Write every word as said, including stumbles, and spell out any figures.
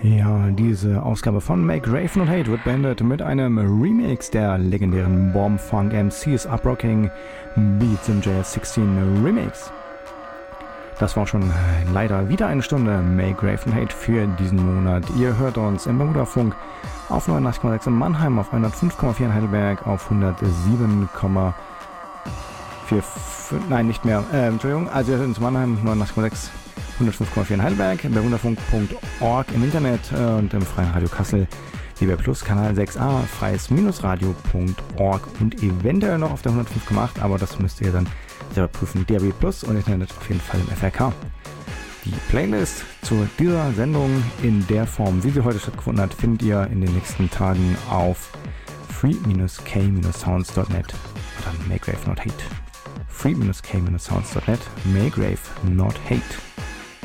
Ja, diese Ausgabe von Make Rave Not Hate wird beendet mit einem Remix der legendären Bomb Funk M Cs Uprocking Beats im J S sechzehn Remix. Das war schon leider wieder eine Stunde Make Rave Not Hate für diesen Monat. Ihr hört uns im Bermuda-Funk auf neunundachtzig Komma sechs in Mannheim, auf hundertfünf Komma vier in Heidelberg, auf hundertsieben Komma vier, nein, nicht mehr, äh, Entschuldigung, also ihr hört uns in Mannheim, neunundachtzig Komma sechs, hundertfünf Komma vier in Heidelberg, bermuderfunk punkt org im Internet äh, und im Freien Radio Kassel, W B Plus, Kanal sechs a, freies-radio punkt org und eventuell noch auf der hundertfünf Komma acht, aber das müsst ihr dann selber prüfen, D A B Plus und Internet auf jeden Fall im F R K. Die Playlist zu dieser Sendung in der Form, wie sie heute stattgefunden hat, findet ihr in den nächsten Tagen auf free dash k dash sounds dot net oder Make Rave Not Hate. free dash k dash sounds dot net, Make Rave Not Hate.